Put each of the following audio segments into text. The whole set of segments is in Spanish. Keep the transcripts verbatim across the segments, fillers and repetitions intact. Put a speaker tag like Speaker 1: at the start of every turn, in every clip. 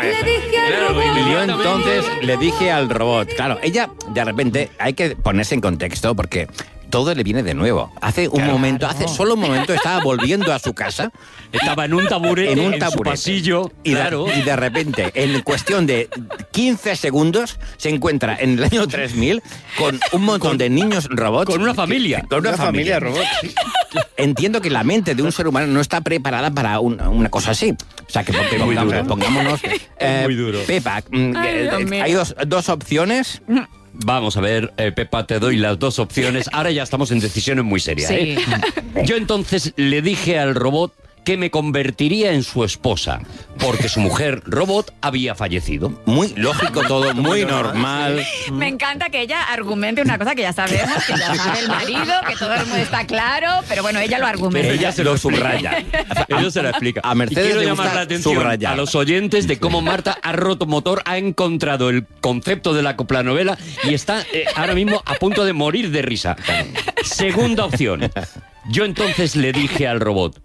Speaker 1: le dije al
Speaker 2: Claro,
Speaker 1: robot.
Speaker 3: Y yo entonces le dije al robot, claro, ella de repente hay que ponerse en contexto porque todo le viene de nuevo. Hace un
Speaker 2: Claro.
Speaker 3: momento, hace solo un momento estaba volviendo a su casa
Speaker 2: Estaba en un taburete,
Speaker 3: en un
Speaker 2: su
Speaker 3: taburete.
Speaker 2: pasillo,
Speaker 3: y, de,
Speaker 2: claro.
Speaker 3: y de repente, en cuestión de quince segundos, se encuentra en el año tres mil con un montón de niños robots.
Speaker 2: Con una familia.
Speaker 3: Con una,
Speaker 4: Una
Speaker 3: familia.
Speaker 4: familia robot. sí.
Speaker 3: Entiendo que la mente de un ser humano no está preparada para un- una cosa así. O sea, que porque
Speaker 2: muy
Speaker 3: pongamos-
Speaker 2: duro.
Speaker 3: pongámonos... eh,
Speaker 2: muy duro.
Speaker 3: Pepa, mm,
Speaker 1: Ay,
Speaker 3: eh,
Speaker 1: Dios mío.
Speaker 3: hay dos, dos opciones.
Speaker 2: Vamos a ver, eh, Pepa, te doy las dos opciones. Ahora ya estamos en decisiones muy serias.
Speaker 5: Sí.
Speaker 2: ¿eh? Yo entonces le dije al robot que me convertiría en su esposa, porque su mujer robot había fallecido.
Speaker 3: Muy lógico todo, muy normal.
Speaker 1: Me encanta que ella argumente una cosa que ya sabemos, que ya sabe el marido, que todo el mundo está claro, pero bueno, ella lo argumenta.
Speaker 2: Pero ella se
Speaker 3: lo
Speaker 2: lo explica.
Speaker 3: subraya.
Speaker 2: Ella se la explica.
Speaker 3: A Mercedes
Speaker 2: y quiero
Speaker 3: le
Speaker 2: llamar
Speaker 3: gusta
Speaker 2: la atención
Speaker 3: subrayar.
Speaker 2: a los oyentes de cómo Marta ha roto motor, ha encontrado el concepto de la coplanovela y está eh, ahora mismo a punto de morir de risa. Segunda opción. Yo entonces le dije al robot,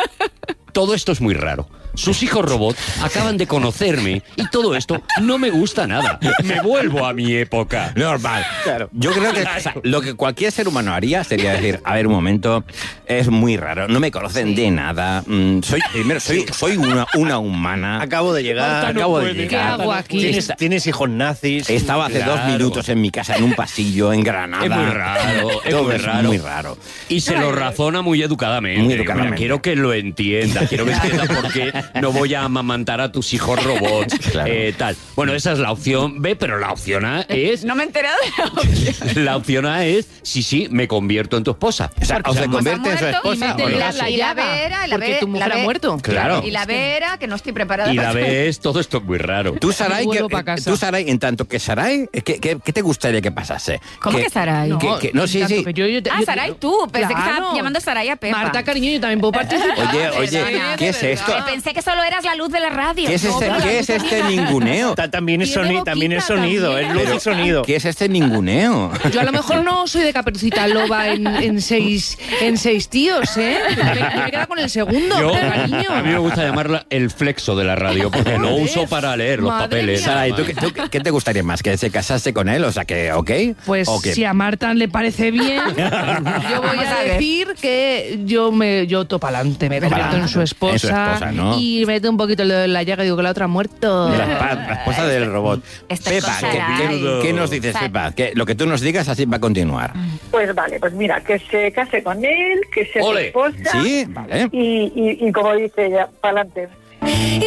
Speaker 2: todo esto es muy raro. Sus hijos robots acaban de conocerme y todo esto no me gusta nada. Me vuelvo a mi época.
Speaker 3: Normal. Yo creo que o sea, lo que cualquier ser humano haría sería decir, a ver, un momento, es muy raro, no me conocen de nada. mm, soy primero soy soy una, una humana.
Speaker 4: Acabo de llegar.
Speaker 2: Marta no
Speaker 3: Acabo de
Speaker 2: puede.
Speaker 3: llegar.
Speaker 5: ¿Qué hago aquí?
Speaker 4: ¿Tienes, tienes hijos nazis.
Speaker 3: Estaba hace dos
Speaker 4: Claro.
Speaker 3: minutos en mi casa, en un pasillo, en Granada.
Speaker 2: Es muy raro, es
Speaker 3: Todo
Speaker 2: muy
Speaker 3: es
Speaker 2: raro.
Speaker 3: muy raro.
Speaker 2: Y se lo razona muy educadamente.
Speaker 3: Muy
Speaker 2: Digo,
Speaker 3: educadamente.
Speaker 2: mira, quiero que lo entienda, quiero que entienda por qué no voy a amamantar a tus hijos robots,
Speaker 3: Claro.
Speaker 2: eh, tal. Bueno, esa es la opción B, pero la opción A es...
Speaker 1: No me he enterado de la opción.
Speaker 2: La opción A es, sí, sí, me convierto en tu esposa.
Speaker 3: O sea, o se convierte en su
Speaker 1: muerto y
Speaker 3: esposa o
Speaker 5: métele
Speaker 3: no.
Speaker 5: la-
Speaker 1: la, y la B era, la
Speaker 5: porque
Speaker 1: B-
Speaker 5: tu mujer
Speaker 1: la B-
Speaker 5: ha muerto.
Speaker 3: Claro.
Speaker 1: Y la B era que no estoy preparada
Speaker 2: Y
Speaker 1: para
Speaker 2: la B es, todo esto es muy raro.
Speaker 3: Tú, Saray,
Speaker 5: Vuelvo
Speaker 3: que-
Speaker 5: pa' casa.
Speaker 3: tú, Saray, en tanto que Saray, ¿qué, qué, qué te gustaría que pasase?
Speaker 1: ¿Cómo que Saray?
Speaker 5: No,
Speaker 3: que- que- no, sí,
Speaker 5: tanto
Speaker 3: sí.
Speaker 5: que yo- yo-
Speaker 1: Ah,
Speaker 5: yo-
Speaker 1: Saray, tú. Pensé que
Speaker 5: Claro.
Speaker 1: estaba llamando Saray a Pepa.
Speaker 5: Marta, cariño, yo también puedo participar.
Speaker 3: Oye, oye,
Speaker 1: Perdona,
Speaker 3: ¿qué es
Speaker 5: de
Speaker 3: esto?
Speaker 1: Que pensé que solo eras la luz de la radio.
Speaker 3: ¿Qué es
Speaker 1: No,
Speaker 3: este,
Speaker 1: pero la
Speaker 3: ¿qué
Speaker 1: luz
Speaker 3: es
Speaker 1: de
Speaker 3: este
Speaker 1: la-
Speaker 3: ninguneo?
Speaker 4: Ta- También es,
Speaker 5: Tiene
Speaker 4: soni- también es
Speaker 5: boquita
Speaker 4: sonido,
Speaker 5: también.
Speaker 4: es luz
Speaker 3: Pero,
Speaker 4: y sonido.
Speaker 3: ¿Qué es este ninguneo?
Speaker 5: Yo a lo mejor no soy de Caperucita Loba en, en seis en seis tíos, ¿eh? Me, me he quedado con el segundo,
Speaker 2: Yo,
Speaker 5: pero cariño.
Speaker 2: a mí me gusta llamarla el flexo de la radio, porque lo
Speaker 5: Joder.
Speaker 2: uso para leer los
Speaker 5: Madre
Speaker 2: papeles.
Speaker 5: mía.
Speaker 3: Saray, ¿tú, qué- tú qué te gustaría más? ¿Que se casase con él? O sea, que, ¿ok?
Speaker 5: Pues
Speaker 3: ¿O que-
Speaker 5: si a Marta le parece bien, yo voy
Speaker 1: Vamos
Speaker 5: a
Speaker 1: a ver.
Speaker 5: decir que yo me yo topo pa'lante, me convierto
Speaker 3: Pa'lante.
Speaker 5: en su esposa,
Speaker 3: En su esposa, ¿no?
Speaker 5: y meto un poquito lo de la llaga y digo que la otra ha muerto.
Speaker 3: La, espa- la esposa del robot.
Speaker 1: Estoy
Speaker 3: Pepa,
Speaker 1: con
Speaker 3: ¿qué,
Speaker 1: Saray.
Speaker 3: qué- qué nos dices,
Speaker 1: Saray.
Speaker 3: Pepa? Que lo que tú nos digas así va a continuar.
Speaker 6: Pues vale, pues mira, que se case con él, que sea su
Speaker 2: Ole.
Speaker 6: esposa
Speaker 3: ¿Sí? Vale.
Speaker 6: y, y, y como dice ella, para adelante.